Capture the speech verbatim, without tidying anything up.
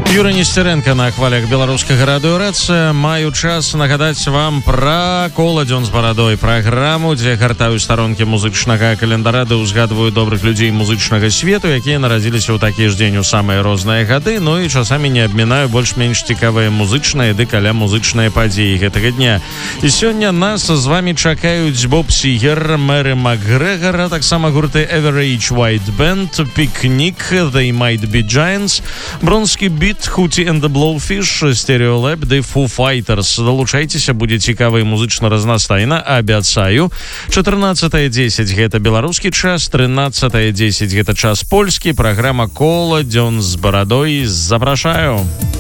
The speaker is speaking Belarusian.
Юрий Нестеренко на хвалях беларускага радыёрацыя. Маю час нагадаць вам пра коладзён з барадой, праграму, дзе гартаю старонкі музычнага календара, ды ўзгадваю добрых людзей музычнага свету, якія нарадзіліся ў такі ж дзень у самыя розныя гады, ну і часамі не абмінаю больш-менш цікавыя музычныя ды каля музычныя падзеі гэтага дня. І сёння нас з вамі чакаюць Боб Сігер, Мэры Макгрэгар, а таксама гурты Average White Band, Picnic, They Might Be Giants, Бронскі Біт, Hootie and the Blowfish, Stereolab, ды Foo Fighters. Долучайцеся, будзе цікава і музычна разнастайна, абяцаю. чатырнаццатае дзесяць гэта беларускі час, трынаццатае дзесяць гэта час польскі. Праграма «Коладзён з барадой». Запрашаю.